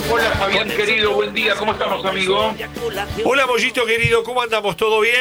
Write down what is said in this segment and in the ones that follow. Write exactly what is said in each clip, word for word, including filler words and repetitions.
Hola Fabián querido, buen día, ¿cómo estamos, amigo? Hola Mollito querido, ¿cómo andamos? ¿Todo bien?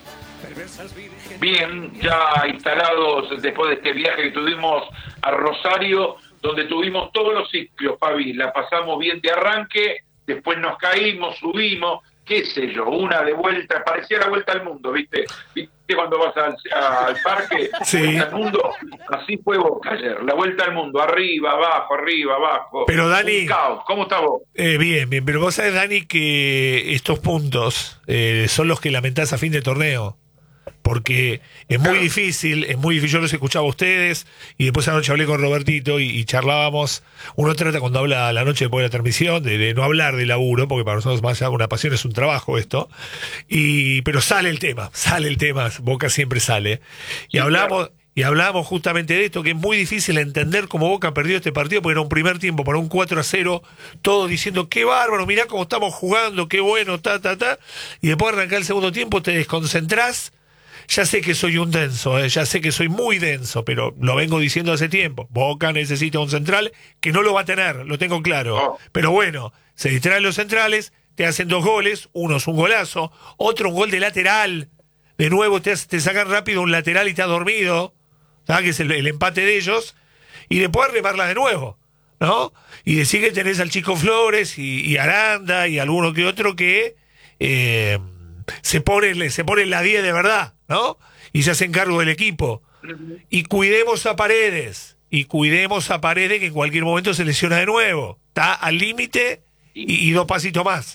Bien, ya instalados después de este viaje que tuvimos a Rosario, donde tuvimos todos los ciclos, Fabi, la pasamos bien de arranque, después nos caímos, subimos, qué sé yo, una de vuelta, parecía la vuelta al mundo, ¿viste? ¿Viste cuando vas al, al parque, sí. Vuelta al mundo? Así fue Boca ayer, la vuelta al mundo, arriba, abajo, arriba, abajo. Pero Dani, un caos. ¿Cómo estás vos? Eh, bien, bien, pero vos sabés, Dani, que estos puntos eh, son los que lamentás a fin de torneo. Porque es muy Claro. difícil, es muy difícil, yo los escuchaba a ustedes y después anoche hablé con Robertito y, y charlábamos. Uno trata cuando habla a la noche después de la transmisión de, de no hablar de laburo, porque para nosotros más allá de una pasión es un trabajo esto. Y pero sale el tema, sale el tema, Boca siempre sale. Y Sí, hablamos claro. y hablábamos justamente de esto, que es muy difícil entender cómo Boca perdió este partido, porque era un primer tiempo para un cuatro a cero, todos diciendo, qué bárbaro, mirá cómo estamos jugando, qué bueno, ta, ta, ta. Y después arrancar el segundo tiempo, te desconcentrás. Ya sé que soy un denso, eh, ya sé que soy muy denso, pero lo vengo diciendo hace tiempo. Boca necesita un central que no lo va a tener, lo tengo claro. Oh. Pero bueno, se distraen los centrales, te hacen dos goles, uno es un golazo, otro un gol de lateral. De nuevo te, te sacan rápido un lateral y te has dormido, ¿sabes? Que es el, el empate de ellos, y después remarla de nuevo, ¿no? Y decir que tenés al Chico Flores y, y Aranda y alguno que otro que eh, se pone, se pone en la diez de verdad, ¿no? Y se hacen cargo del equipo. Y cuidemos a Paredes, y cuidemos a Paredes que en cualquier momento se lesiona de nuevo. Está al límite y, y dos pasitos más.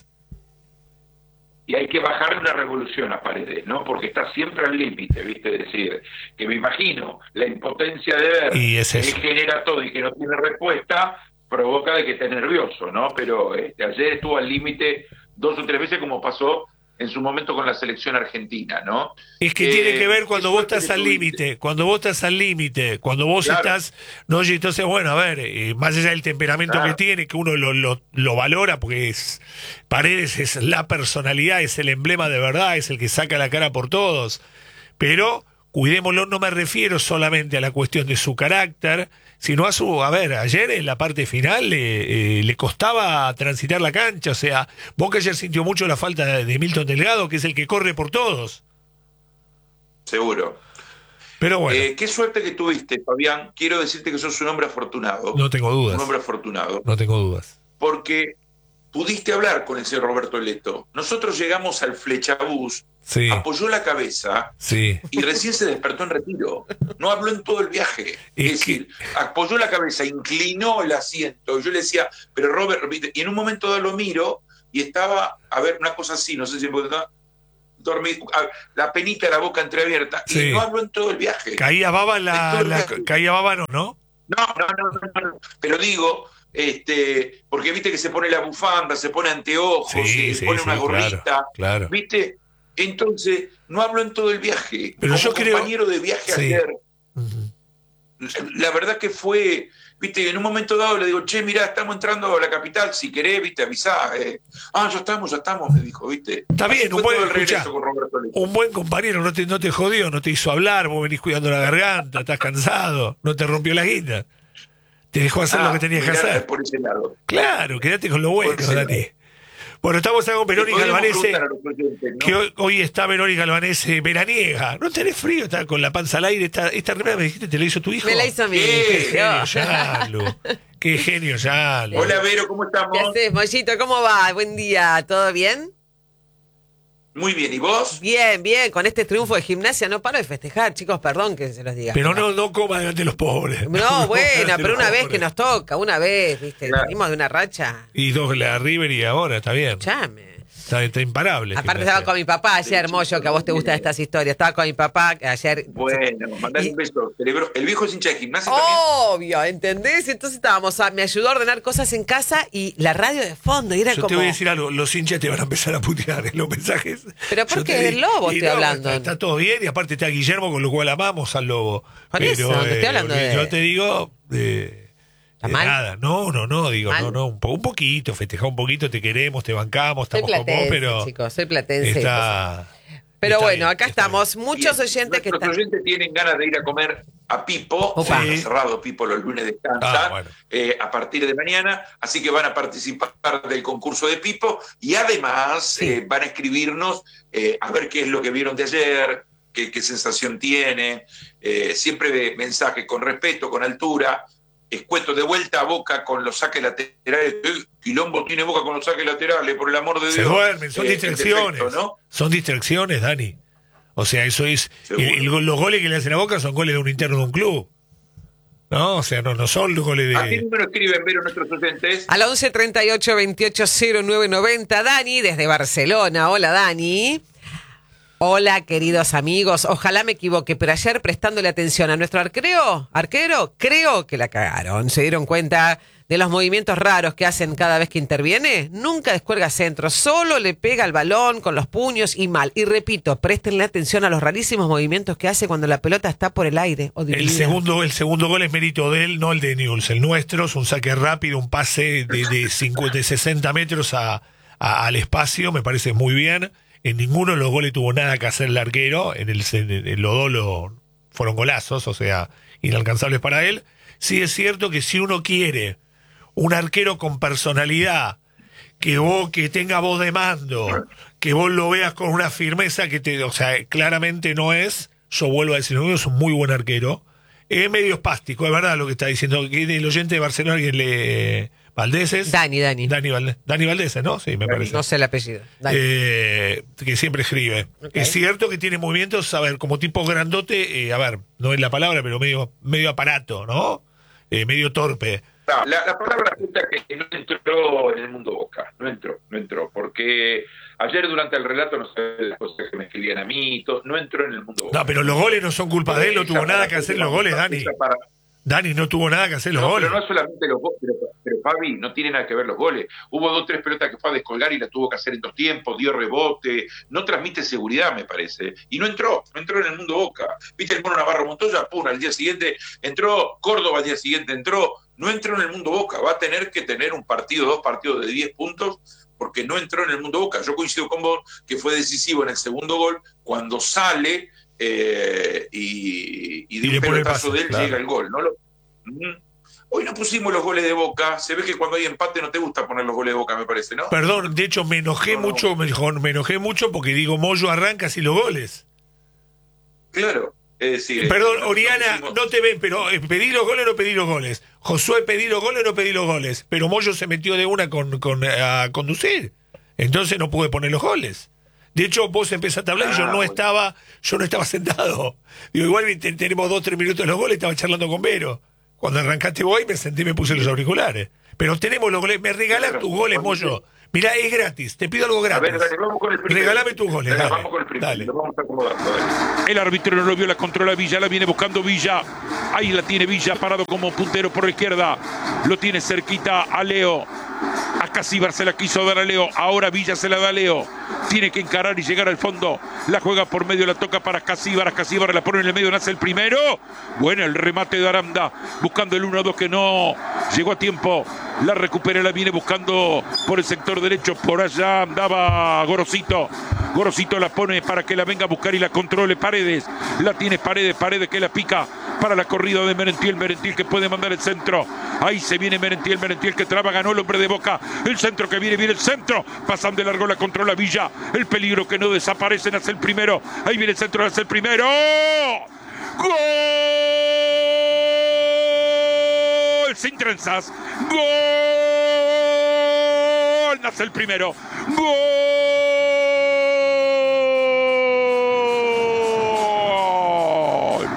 Y hay que bajarle una revolución a Paredes, ¿no? Porque está siempre al límite, ¿viste? Es decir, que me imagino la impotencia de ver Y es que eso. él genera todo y que no tiene respuesta, provoca de que esté nervioso, ¿no? Pero este, ayer estuvo al límite dos o tres veces, como pasó en su momento con la selección argentina, ¿no? Es que Eh, tiene que ver cuando qué vos suerte estás que al tuviste. límite, cuando vos estás al límite, cuando vos Claro. estás, no, y entonces bueno, a ver, eh, más allá del temperamento Claro. que tiene, que uno lo, lo, lo valora, porque es, Paredes es la personalidad, es el emblema de verdad, es el que saca la cara por todos, pero cuidémoslo, no me refiero solamente a la cuestión de su carácter, sino a su, a ver, ayer en la parte final le, eh, le costaba transitar la cancha, o sea, Boca ayer sintió mucho la falta de, de Milton Delgado, que es el que corre por todos. Seguro. Pero bueno, Eh, qué suerte que tuviste, Fabián. Quiero decirte que sos un hombre afortunado. no tengo dudas. Un hombre afortunado. No tengo dudas. Porque pudiste hablar con el señor Roberto Leto. Nosotros llegamos al Flechabús, Sí, apoyó la cabeza sí. y recién se despertó en retiro. No habló en todo el viaje. Es Es decir, apoyó la cabeza, inclinó el asiento. Yo le decía, pero Robert, ¿viste? Y en un momento dado lo miro y estaba, a ver, una cosa así, no sé si porque estaba dormido, la penita, la boca entreabierta, Sí. y no habló en todo el viaje. Caía baba En la, todo el la viaje. caía baba no, ¿no? No, no, no, no, no, pero digo, este, porque viste que se pone la bufanda, se pone anteojos, Sí, se sí, pone sí, una gorrita, claro, claro. ¿viste? Entonces, no hablo en todo el viaje. Pero Como yo creo- compañero de viaje Sí. ayer, Ujú. la verdad que fue, viste, en un momento dado le digo, che, mirá, estamos entrando a la capital, si querés, viste, avisá. Eh. Ah, ya estamos, ya estamos, me dijo, viste. Está bien, Así un fue buen- todo el regreso escuchá. con Roberto Leto. Un buen compañero no te, no te jodió, no te hizo hablar, vos venís cuidando la garganta, estás cansado, no te rompió la guita. Te dejó hacer Ah, lo que tenías que mirá, hacer. por ese lado. Claro, quédate con lo bueno, Por ese Dani. lado. Bueno, estamos acá con Le Verónica podríamos Albanese, preguntar a los oyentes, ¿no? que hoy, hoy está Verónica Albanese veraniega. ¿No tenés frío? Está con la panza al aire. Esta, esta remera me dijiste, ¿te la hizo tu hijo? Me la hizo mi ¿Qué? Qué hijo. genio, Yalo. Qué genio, Yalo. Hola, Vero, ¿cómo ¿Qué estamos? haces, Mollito? ¿Cómo va? Buen día, ¿todo bien? Muy bien, ¿y vos? Bien, bien, con este triunfo de Gimnasia no paro de festejar, chicos, perdón que se los diga. Pero no, no coma delante de los pobres. No, bueno, delante de pero los una vez pobres. que nos toca, una vez, ¿viste? Claro. Venimos de una racha. Y dos la River y ahora, está bien. Chame. Está, está imparable. Aparte Gimnasia. estaba con mi papá ayer, Sí, Mollo, que a vos te gustan estas historias. Estaba con mi papá que ayer. Bueno, mandale Y- un beso. Celebro. El viejo es hincha de gimnasia también. Obvio, ¿entendés? Entonces estábamos, a- me ayudó a ordenar cosas en casa y la radio de fondo, y era Yo como. te voy a decir algo, los hinchas te van a empezar a putear en los mensajes. Pero ¿por Yo qué? te Del digo- Lobo y estoy no, hablando. Está, está todo bien y aparte está Guillermo, con lo cual amamos al Lobo. Por Pero, eso, te estoy hablando de- Yo te digo, de, ¿Está de mal? nada. No, no, no, digo, ¿Mal? no, no, un, po- un poquito, festejar un poquito, te queremos, te bancamos, Soy estamos con vos, platense, pero chicos, soy platense. está... Pero Está bueno, bien, acá está estamos. Muchos Bien, oyentes que nuestros están. oyentes tienen ganas de ir a comer a Pipo. Opa. Está cerrado Pipo, los lunes descansa Ah, bueno. eh, a partir de mañana, así que van a participar del concurso de Pipo y además Sí. eh, van a escribirnos eh, a ver qué es lo que vieron de ayer, qué, qué sensación tiene, eh, siempre de mensaje con respeto, con altura. Escueto de vuelta a Boca con los saques laterales. Eh, Quilombo tiene Boca con los saques laterales, por el amor de Se Dios. duermen, son Eh, distracciones. defecto, ¿no? Son distracciones, Dani. O sea, eso es. Seguro. el- el- los goles que le hacen a Boca son goles de un interno de un club. No, o sea, no, no son los goles ¿A qué de. número escriben, Vero, nuestros oyentes? Al once treinta y ocho veintiocho cero nueve noventa, Dani, desde Barcelona. Hola, Dani. Hola, queridos amigos. Ojalá me equivoque, pero ayer prestándole atención a nuestro arquero, arquero, creo que la cagaron. ¿Se dieron cuenta de los movimientos raros que hacen cada vez que interviene? Nunca descuelga centro, solo le pega al balón con los puños y mal. Y repito, préstenle atención a los rarísimos movimientos que hace cuando la pelota está por el aire o El dividida. segundo, el segundo gol es mérito de él, no el de Newell's. El nuestro es un saque rápido, un pase de, de cincuenta, de sesenta metros a, a- al espacio, me parece muy bien. En ninguno de los goles tuvo nada que hacer el arquero. En el, en el Lodolo fueron golazos, o sea, inalcanzables para él. Sí es cierto que si uno quiere un arquero con personalidad, que vos, que tenga voz de mando, que vos lo veas con una firmeza que te, o sea, claramente no es, yo vuelvo a decir, es un muy buen arquero. Es medio espástico, es verdad lo que está diciendo, que el oyente de Barcelona que le Valdés es. Dani, Dani. Dani Valdés, Dani Valdés, ¿no? Sí, me parece. No sé el apellido. Dani. Eh, que siempre escribe. Ok. Es cierto que tiene movimientos, a ver, como tipo grandote, eh, a ver, no es la palabra, pero medio, medio aparato, ¿no? Eh, medio torpe. No, la, la palabra justa es que no entró en el mundo Boca, no entró, no entró, porque ayer durante el relato no sé las cosas que me escribían a mí, todo, no entró en el mundo Boca. No, pero los goles no son culpa de él, no Esa tuvo nada para- que hacer los goles, Dani. esa para- Dani no tuvo nada que hacer los No, goles. pero no solamente los goles, pero, pero Fabi, no tiene nada que ver los goles. Hubo dos tres pelotas que fue a descolgar y la tuvo que hacer en dos tiempos, dio rebote, no transmite seguridad, me parece. Y no entró, no entró en el mundo Boca. Viste el Mono Navarro Montoya, pum, al día siguiente entró, Córdoba al día siguiente entró, no entró en el mundo Boca. Va a tener que tener un partido, dos partidos de diez puntos, porque no entró en el mundo Boca. Yo coincido con vos que fue decisivo en el segundo gol, cuando sale eh, y, y de Y le un pone el pelotazo pase, de él claro. llega el gol. ¿No lo, Mm. Hoy no pusimos los goles de Boca. Se ve que cuando hay empate no te gusta poner los goles de Boca, me parece, ¿no? Perdón, de hecho me enojé No, no. mucho, me, me enojé mucho porque digo, Moyo arranca así los goles. Claro. Es decir, Perdón, no- Oriana, no pusimos- no te ven, pero eh, pedí los goles o no pedí los goles. Josué pedí los goles o no pedí los goles. Pero Moyo se metió de una con, con, eh, a conducir. Entonces no pude poner los goles. De hecho, vos empezaste a hablar y yo Ah, no bueno. estaba, yo no estaba sentado. Digo, igual te- tenemos dos, tres minutos de los goles, estaba charlando con Vero. Cuando arrancaste vos y me senté y me puse los auriculares. Pero tenemos los goles, me regalás Claro, tus goles, cuando- Moyo. Mirá, es gratis, te pido algo A gratis. ver, dale, vamos con el primero. Regálame tus goles, Dale, dale, vamos con el primero. dale. Lo vamos acomodando, dale. El árbitro no lo vio, la controla Villa, la viene buscando Villa. Ahí la tiene Villa, parado como puntero por la izquierda. Lo tiene cerquita a Leo. A Casíbar se la quiso dar a Leo. Ahora Villa se la da a Leo. Tiene que encarar y llegar al fondo. La juega por medio, la toca para Casíbar. A Casíbar la pone en el medio, nace el primero. Bueno, el remate de Aranda. Buscando el uno dos que no llegó a tiempo. La recupera, la viene buscando por el sector derecho. Por allá andaba Gorosito. Gorosito la pone para que la venga a buscar y la controle Paredes. La tiene Paredes, Paredes que la pica para la corrida de Merentiel. Merentiel que puede mandar el centro. Ahí se viene Merentiel, Merentiel que traba, ganó el hombre de Boca. El centro que viene, viene el centro. Pasan de largo, la controla Villa. El peligro que no desaparece, nace el primero. Ahí viene el centro, nace el primero. ¡Gol! Sin trenzas. ¡Gol! Nace el primero. ¡Gol!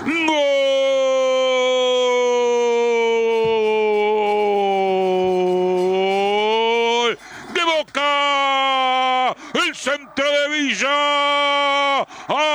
¡Gol! ¡De Boca! ¡El centro de Villa!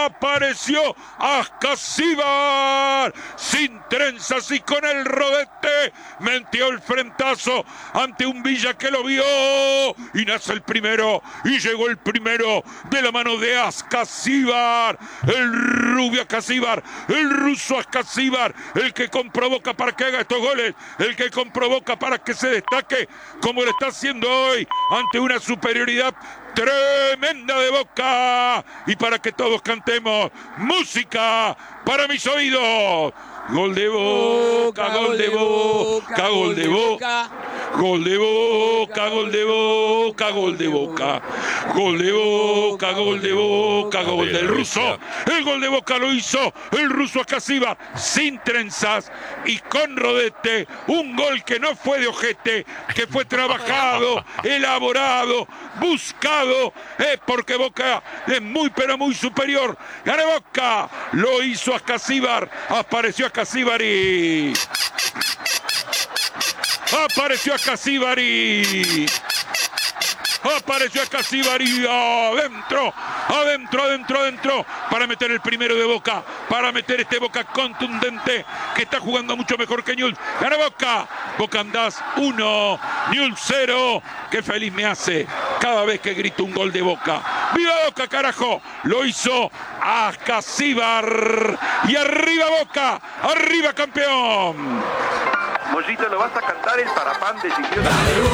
¡Apareció Ascasíbar! Sin trenzas y con el rodete. metió el frentazo ante un Villa que lo vio y nace el primero y llegó el primero de la mano de Ascasíbar, el rubio Ascasíbar, el ruso Ascasíbar, el que comprovoca para que haga estos goles, el que comprovoca para que se destaque como lo está haciendo hoy ante una superioridad tremenda de Boca, y para que todos cantemos música para mis oídos. Gol de Boca, gol de Boca, gol de Boca, gol de Boca, gol de Boca, gol de Boca, gol de Boca, gol de Boca, gol del ruso. El gol de Boca lo hizo el ruso Ascasíbar sin trenzas y con rodete, un gol que no fue de ojete, que fue trabajado, elaborado, buscado, eh, porque Boca es muy pero muy superior. Gana Boca, lo hizo Ascasíbar, apareció Ascasíbar y apareció Ascasíbar y apareció Ascasíbar y adentro, adentro, adentro, adentro, para meter el primero de Boca, para meter este Boca contundente que está jugando mucho mejor que Newell's. Gana Boca, Boca andás uno, Newell's cero. Qué feliz me hace cada vez que grito un gol de Boca. ¡Viva Boca, carajo! Lo hizo Ascasíbar. Y arriba Boca, arriba campeón. Mollito, ¿lo vas a cantar el parapán de Chiquillo?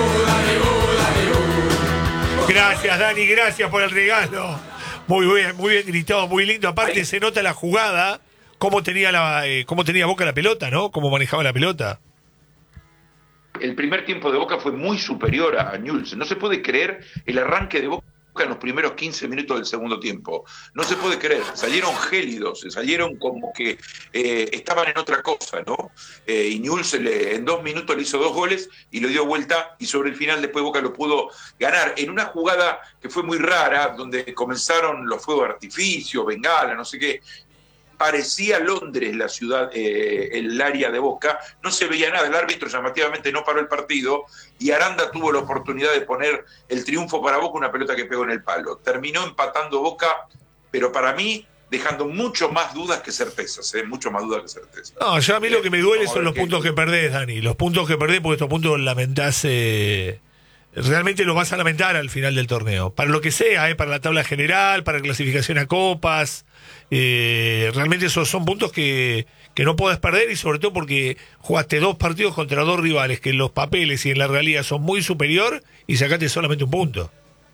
Gracias, Dani, gracias por el regalo. Muy bien, muy bien gritado, muy lindo. Aparte se nota la jugada, cómo tenía la, eh, cómo tenía Boca la pelota, ¿no? Cómo manejaba la pelota. El primer tiempo de Boca fue muy superior a Newell's. No se puede creer el arranque de Boca en los primeros quince minutos del segundo tiempo. No se puede creer. Salieron gélidos, salieron como que eh, estaban en otra cosa, ¿no? Eh, y Newell's le, en dos minutos le hizo dos goles y lo dio vuelta, y sobre el final después Boca lo pudo ganar en una jugada que fue muy rara, donde comenzaron los fuegos de artificio, bengala, no sé qué. Parecía Londres la ciudad, eh, el área de Boca, no se veía nada, el árbitro llamativamente no paró el partido y Aranda tuvo la oportunidad de poner el triunfo para Boca, una pelota que pegó en el palo. Terminó empatando Boca, pero para mí dejando mucho más dudas que certezas, ¿eh? mucho más dudas que certezas. No, yo a mí lo que me duele Vamos son los qué... puntos que perdés, Dani, los puntos que perdés, porque estos puntos lamentás, eh, realmente los vas a lamentar al final del torneo, para lo que sea, eh, para la tabla general, para clasificación a copas. Eh, realmente esos son puntos que, que no podés perder, y sobre todo porque jugaste dos partidos contra dos rivales que en los papeles y en la realidad son muy superior y sacaste solamente un punto.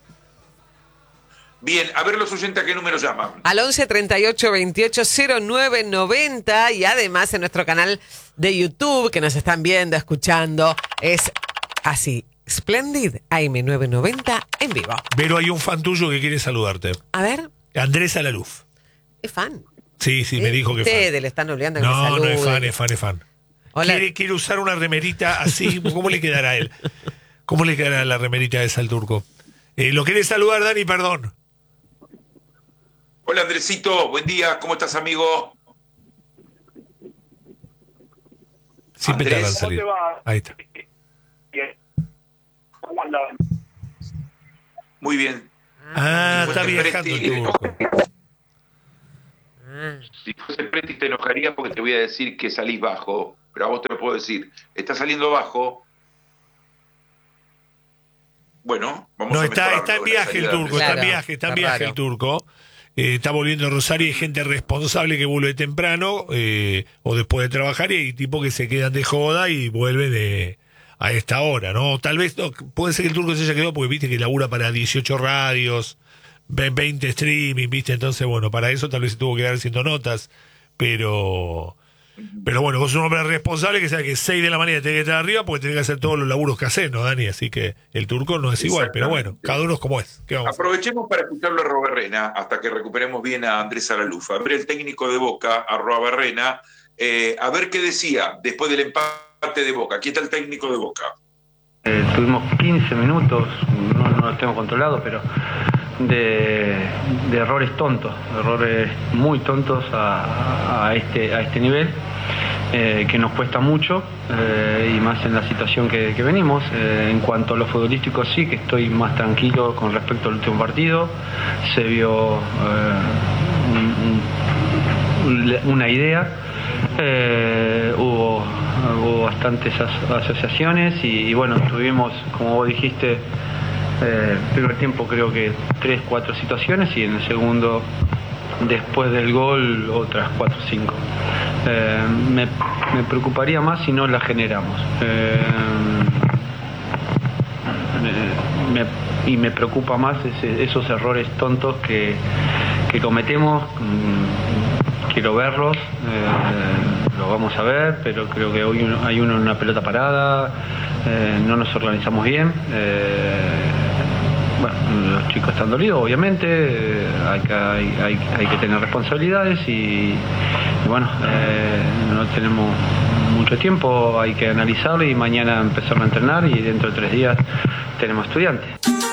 Bien, a ver los oyentes a qué número llaman. Al once treinta y ocho veintiocho cero nueve noventa, y además en nuestro canal de YouTube, que nos están viendo, escuchando, es así, Splendid A M novecientos noventa en vivo. Pero hay un fan tuyo que quiere saludarte. A ver. Andrés Alaluf. ¿Es fan? Sí, sí, me dijo que fan. Ustedes le están obligando a que me No, no saluden. es fan, es fan, es fan. Hola. Quiere, quiere usar una remerita así. ¿Cómo le quedará a él? ¿Cómo le quedará la remerita esa al turco? Eh, ¿Lo querés saludar, Dani? Perdón. Hola Andresito, buen día, ¿cómo estás, amigo? Siempre Andrés, tarda en salir. ¿cómo te va? Ahí está. ¿Cómo andan? Muy bien. Ah, Si está fuese viajando el Presti, turco. Si fuese Presti te enojaría porque te voy a decir que salís bajo, pero a vos te lo puedo decir. Estás saliendo bajo. Bueno, vamos No, a está, mejorarlo, está en la viaje el salida turco, de- está en Claro, viaje, está en está viaje raro. el turco. Eh, está volviendo a Rosario, hay gente responsable que vuelve temprano eh, o después de trabajar, y hay tipos que se quedan de joda y vuelven de, a esta hora, ¿no? Tal vez, no, puede ser que el turco se haya quedado porque viste que labura para dieciocho radios, veinte streaming, viste, entonces bueno, para eso tal vez se tuvo que quedar haciendo notas, pero pero bueno, vos sos un hombre responsable que sabe que seis de la mañana tenés que estar arriba porque tenés que hacer todos los laburos que haces, ¿no, Dani? Así que el turco no es igual, pero bueno, cada uno es como es. ¿Qué vamos a hacer? Aprovechemos para escucharlo a Roberrena hasta que recuperemos bien a Andrés Aralufa. A ver el técnico de Boca, a Roberrena, eh, a ver qué decía después del empate de Boca. Aquí está el técnico de Boca. Eh, tuvimos quince minutos, no, no lo tengo controlado, pero de, de errores tontos, errores muy tontos a, a, este, a este nivel, eh, que nos cuesta mucho, eh, y más en la situación que, que venimos. Eh, en cuanto a lo futbolístico, sí que estoy más tranquilo con respecto al último partido. Se vio eh, un, un, una idea. Eh, hubo, hubo bastantes as- asociaciones y, y bueno, tuvimos, como vos dijiste, eh, el primer tiempo creo que tres, cuatro situaciones y en el segundo, después del gol, otras cuatro o cinco. Eh, me, me preocuparía más si no la generamos. Eh, me, y me preocupa más ese, esos errores tontos que, que cometemos. Quiero verlos, eh, lo vamos a ver, pero creo que hoy uno, hay uno en una pelota parada, eh, no nos organizamos bien. Eh, bueno, los chicos están dolidos, obviamente, eh, hay, que, hay, hay, hay que tener responsabilidades y, y bueno, eh, no tenemos mucho tiempo, hay que analizarlo y mañana empezar a entrenar y dentro de tres días tenemos estudiantes.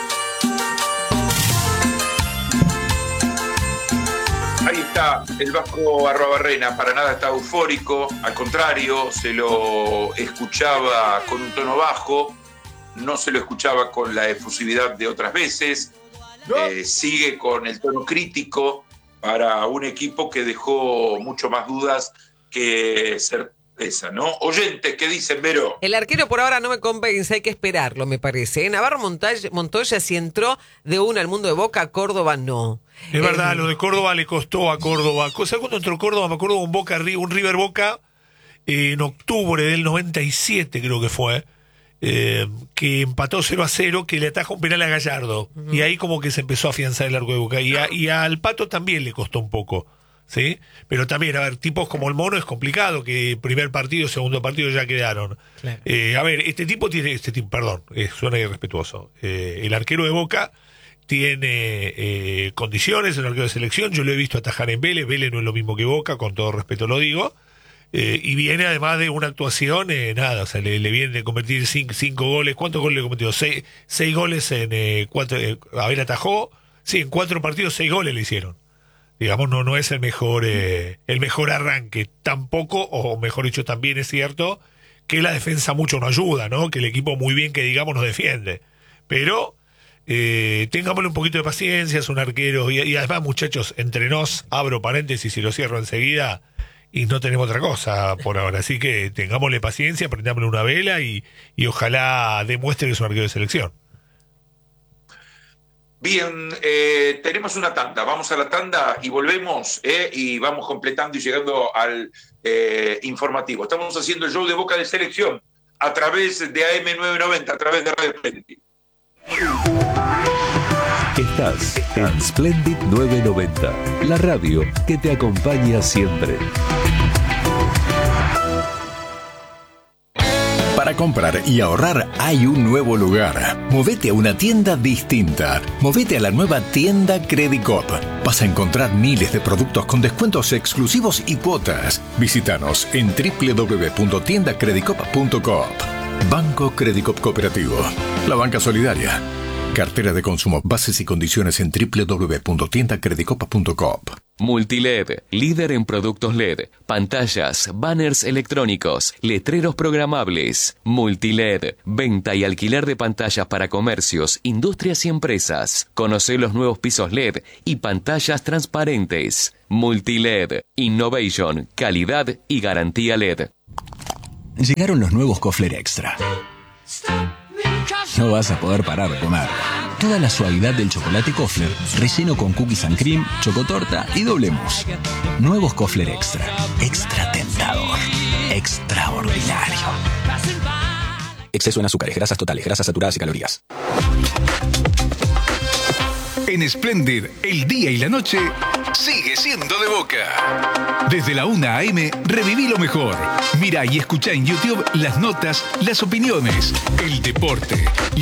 Ahí está el Vasco Arruabarrena, para nada está eufórico, al contrario, se lo escuchaba con un tono bajo, no se lo escuchaba con la efusividad de otras veces, ¿no? eh, sigue con el tono crítico para un equipo que dejó mucho más dudas que certeza, ¿no? Oyentes, ¿qué dicen, Vero? El arquero por ahora no me convence, hay que esperarlo, me parece. Navarro Montoya, Montoya sí entró de una al mundo de Boca, Córdoba no. Es verdad, eh, lo de Córdoba le costó a Córdoba. ¿Sabes cuando entró Córdoba? Me acuerdo de un Boca, un River Boca eh, en octubre del noventa y siete, creo que fue, eh, que empató cero a cero, que le ataja un penal a Gallardo. Uh-huh. Y ahí como que se empezó a afianzar el arco de Boca. Y, a, y al Pato también le costó un poco, ¿sí? Pero también, a ver, tipos como el Mono es complicado, que primer partido, segundo partido ya quedaron. Claro. Eh, a ver, este tipo tiene, este tipo, perdón, eh, suena irrespetuoso. Eh, el arquero de Boca tiene eh, condiciones, el arquero de selección, yo lo he visto atajar en Vélez, Vélez no es lo mismo que Boca, con todo respeto lo digo, eh, y viene además de una actuación, eh, nada, o sea, le, le viene de convertir cinco, cinco goles, ¿cuántos goles le cometió? Seis, seis goles en eh, cuatro, eh, a ver, atajó, sí, en cuatro partidos seis goles le hicieron. Digamos, no, no es el mejor, eh, el mejor arranque, tampoco, o mejor dicho, también es cierto que la defensa mucho no ayuda, ¿no? Que el equipo muy bien que digamos nos defiende, pero Eh, tengámosle un poquito de paciencia, es un arquero y, y además, muchachos, entre nos, abro paréntesis y lo cierro enseguida, y no tenemos otra cosa por ahora, así que tengámosle paciencia, prendámosle una vela y, y ojalá demuestre que es un arquero de selección. Bien, eh, tenemos una tanda, vamos a la tanda y volvemos eh, y vamos completando y llegando al eh, informativo. Estamos haciendo el show de Boca de Selección a través de A M novecientos noventa, a través de Radio Splendid. Estás en Splendid novecientos noventa, la radio que te acompaña siempre. Para comprar y ahorrar hay un nuevo lugar. Movete a una tienda distinta. Movete a la nueva tienda Credicop. Vas a encontrar miles de productos con descuentos exclusivos y cuotas. Visítanos en doble u doble u doble u punto tienda credicop punto coop. Banco Credicop Cooperativo. La banca solidaria. Cartera de consumo. Bases y condiciones en doble u doble u doble u punto tienda credicop punto coop. Multiled, líder en productos L E D, pantallas, banners electrónicos, letreros programables. Multiled, venta y alquiler de pantallas para comercios, industrias y empresas. Conoce los nuevos pisos L E D y pantallas transparentes. Multiled, innovation, calidad y garantía L E D. Llegaron los nuevos Kofler Extra. No vas a poder parar de comer. Toda la suavidad del chocolate Kofler, relleno con cookies and cream, chocotorta y doble mousse. Nuevos Kofler Extra. Extra tentador. Extraordinario. Exceso en azúcares, grasas totales, grasas saturadas y calorías. En Splendid, el día y la noche sigue siendo de Boca. Desde la una a eme, reviví lo mejor. Mira y escucha en YouTube las notas, las opiniones, el deporte,